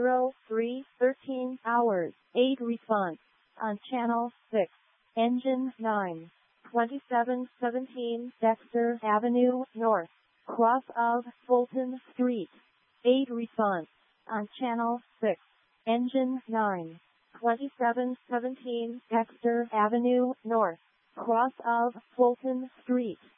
13 hours. 8 response on channel 6. Engine 9. 2717 Dexter Avenue North. Cross of Fulton Street. 8 response on channel 6. Engine 9. 2717 Dexter Avenue North. Cross of Fulton Street.